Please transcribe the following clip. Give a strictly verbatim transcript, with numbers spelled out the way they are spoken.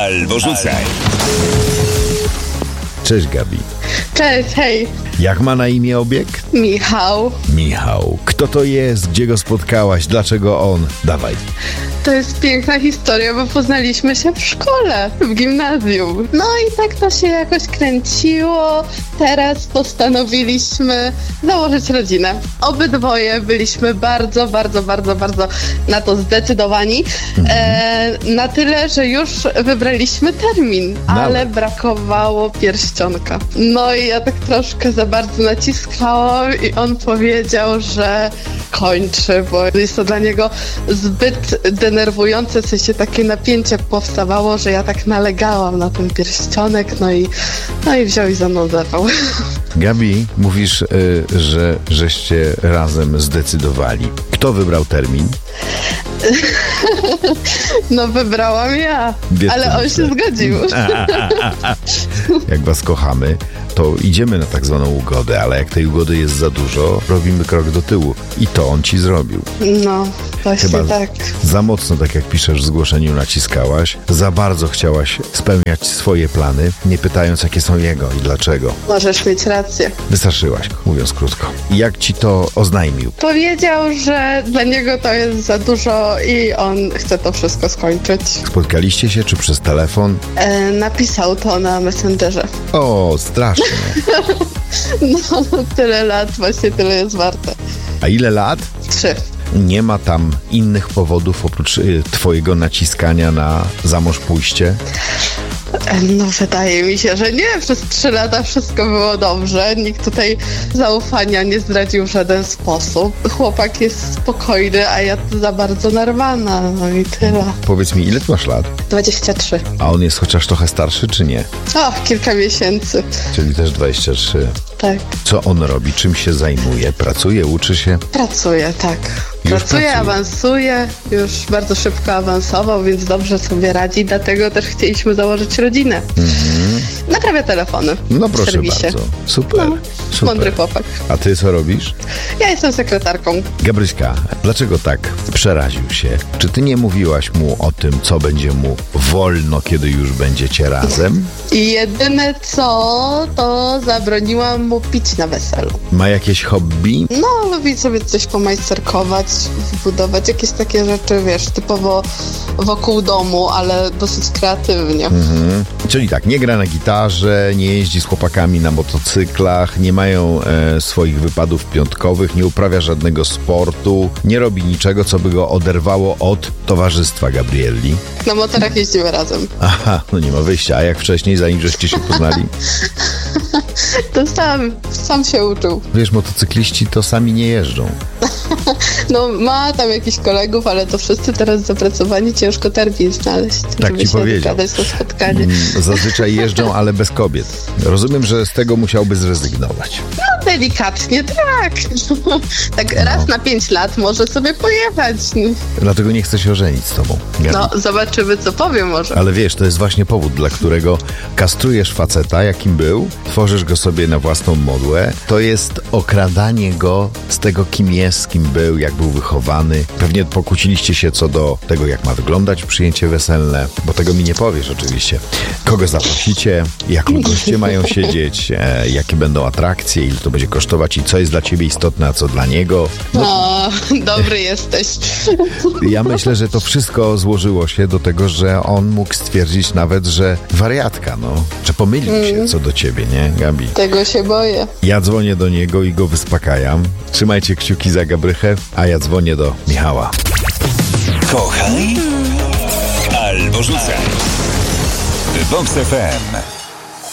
albo rzucaj. Cześć, Gabi. Cześć, hej. Jak ma na imię obiekt? Michał. Michał. Kto to jest? Gdzie go spotkałaś? Dlaczego on? Dawaj. To jest piękna historia, bo poznaliśmy się w szkole, w gimnazjum. No i tak to się jakoś kręciło. Teraz postanowiliśmy założyć rodzinę. Obydwoje byliśmy bardzo, bardzo, bardzo, bardzo na to zdecydowani. Mhm. E, na tyle, że już wybraliśmy termin, Nawet. ale brakowało pierścionka. No i ja tak troszkę za bardzo naciskałam i on powiedział, że kończy, bo jest to dla niego zbyt denerwujące, w sensie takie napięcie powstawało, że ja tak nalegałam na ten pierścionek, no i, no i wziął i za mną zerwał. Gabi, mówisz, y, że żeście razem zdecydowali. Kto wybrał termin? No wybrałam ja, Wiesz, ale on się zgodził. Jak was kochamy, to idziemy na tak zwaną ugodę, ale jak tej ugody jest za dużo, robimy krok do tyłu. I to on ci zrobił. No, właśnie Chyba tak. za mocno, tak jak piszesz w zgłoszeniu, naciskałaś. Za bardzo chciałaś spełniać swoje plany, nie pytając, jakie są jego i dlaczego. Możesz mieć rację. Wystraszyłaś, mówiąc krótko. I jak ci to oznajmił? Powiedział, że dla niego to jest za dużo i on chce to wszystko skończyć. Spotkaliście się, czy przez telefon? E, napisał to na Messengerze. O, strasznie. No, tyle lat, właśnie tyle jest warte. A ile lat? Trzy. Nie ma tam innych powodów oprócz y, twojego naciskania na za mąż pójście? No wydaje mi się, że nie. Przez trzy lata wszystko było dobrze. Nikt tutaj zaufania nie zdradził w żaden sposób. Chłopak jest spokojny, a ja za bardzo narwana. No i tyle. Powiedz mi, ile ty masz lat? dwadzieścia trzy. A on jest chociaż trochę starszy, czy nie? O, kilka miesięcy. Czyli też dwadzieścia trzy. Tak. Co on robi? Czym się zajmuje? Pracuje? Uczy się? Pracuje, tak. Już Pracuje, pracuje. awansuje. Już bardzo szybko awansował, więc dobrze sobie radzi. Dlatego też chcieliśmy założyć rodzinę. Mhm. Naprawia telefony. No w proszę serwisie. bardzo. Super. No, Super. mądry chłopak. A ty co robisz? Ja jestem sekretarką. Gabryśka, dlaczego tak przeraził się? Czy ty nie mówiłaś mu o tym, co będzie mu wolno, kiedy już będziecie razem? I jedyne co, to zabroniłam mu pić na weselu. Ma jakieś hobby? No, lubi sobie coś pomajsterkować, wbudować jakieś takie rzeczy, wiesz, typowo wokół domu, ale dosyć kreatywnie. Mhm. Czyli tak, nie gra na gitarze, nie jeździ z chłopakami na motocyklach, nie mają e, swoich wypadów piątkowych, nie uprawia żadnego sportu, nie robi niczego, co by go oderwało od towarzystwa Gabrielli. Na motorach jeździmy razem. Aha, no nie ma wyjścia. A jak wcześniej, zanim żeście się poznali? To sam, sam się uczył. Wiesz, motocykliści to sami nie jeżdżą. No, ma tam jakichś kolegów, ale to wszyscy teraz zapracowani, ciężko termin znaleźć, Tak żeby ci się powiedział. dogadać na spotkanie. Mm, Zazwyczaj jeżdżą, ale bez kobiet. Rozumiem, że z tego musiałby zrezygnować. No, delikatnie, tak. Tak raz na pięć lat może sobie pojechać. Dlatego nie chcę się ożenić z tobą, Gabi. No, zobaczymy, co powie może. Ale wiesz, to jest właśnie powód, dla którego kastrujesz faceta, jakim był, tworzysz go sobie na własną modłę. To jest okradanie go z tego, kim jest, kim był, jak był wychowany. Pewnie pokłóciliście się co do tego, jak ma wyglądać przyjęcie weselne, bo tego mi nie powiesz oczywiście. Kogo zaprosicie, jak goście mają siedzieć, e, jakie będą atrakcje, ile to będzie kosztować i co jest dla ciebie istotne, a co dla niego. No, dobry jesteś. Ja myślę, że to wszystko złożyło się do tego, że on mógł stwierdzić nawet, że wariatka, no, że pomylił się co do ciebie, nie, Gabi? Tego się boję. Ja dzwonię do niego i go wyspokajam. Trzymajcie kciuki za Gabrychę, a ja dzwonię do Michała. Kochaj albo rzucaj. Vox F M.